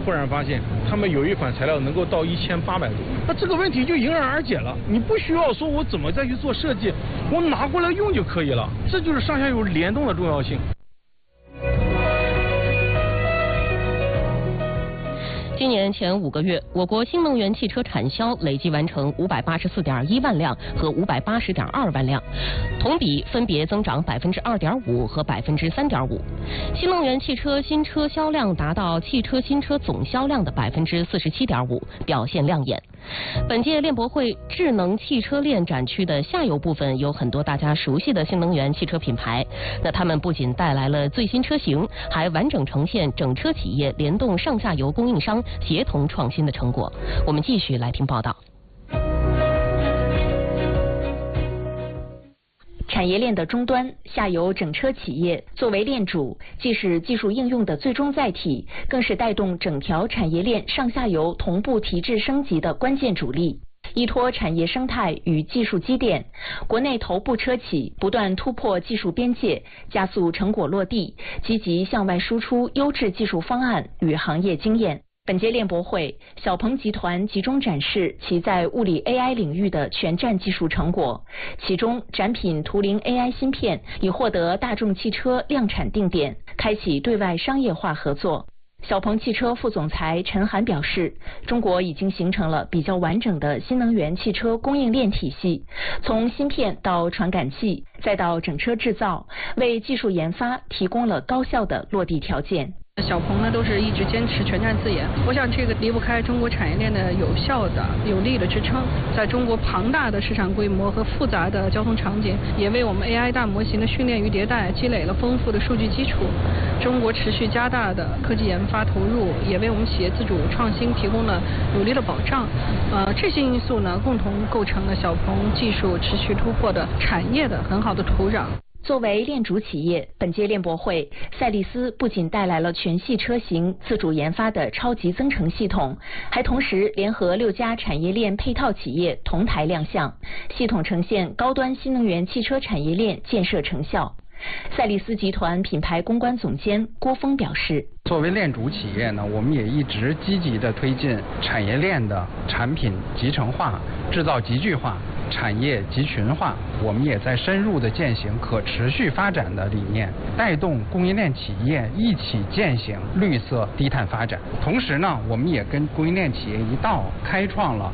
突然发现他们有一款材料能够到1800度，那这个问题就迎刃而解了。你不需要说我怎么再去做设计，我拿过来用就可以了。这就是上下游联动的重要性。 今年前5个月，我国新能源汽车产销累计完成584.1万辆和580.2万辆，同比分别增长2.5%和3.5%。新能源汽车新车销量达到汽车新车总销量的47.5%，表现亮眼。本届链博会智能汽车链展区的下游部分有很多大家熟悉的新能源汽车品牌，那他们不仅带来了最新车型，还完整呈现整车企业联动上下游供应商协同创新的成果。我们继续来听报道。 产业链的终端，下游整车企业作为链主，既是技术应用的最终载体，更是带动整条产业链上下游同步提质升级的关键主力。依托产业生态与技术积淀，国内头部车企不断突破技术边界，加速成果落地，积极向外输出优质技术方案与行业经验。本届链博会，小鹏集团集中展示其在物理 AI 领域的全站技术成果，其中展品图灵 AI 芯片已获得大众汽车量产定点，开启对外商业化合作。小鹏汽车副总裁陈涵表示，中国已经形成了比较完整的新能源汽车供应链体系，从芯片到传感器，再到整车制造，为技术研发提供了高效的落地条件。 小鹏呢都是一直坚持全站自研，我想这个离不开中国产业链的有效的、有力的支撑。在中国庞大的市场规模和复杂的交通场景，也为我们 AI 大模型的训练与迭代积累了丰富的数据基础。中国持续加大的科技研发投入，也为我们企业自主创新提供了有力的保障。这些因素呢，共同构成了小鹏技术持续突破的产业的很好的土壤。 作为链主企业，本届链博会，赛力斯不仅带来了全系车型自主研发的超级增程系统，还同时联合6家产业链配套企业同台亮相，系统呈现高端新能源汽车产业链建设成效。赛力斯集团品牌公关总监郭峰表示， 作为链主企业呢，我们也一直积极地推进产业链的产品集成化、制造集聚化、产业集群化。我们也在深入地践行可持续发展的理念，带动供应链企业一起践行绿色低碳发展。同时呢，我们也跟供应链企业一道开创了